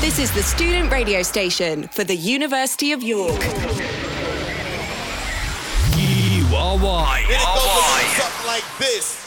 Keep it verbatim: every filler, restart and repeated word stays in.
This is the student radio station for the University of York. U R Y. And it goes a little something like this.